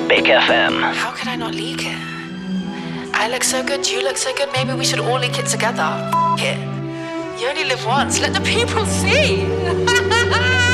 Big FM. How could I not leak it? I look so good, you look so good, maybe we should all leak it together. F it. You only live once, let the people see.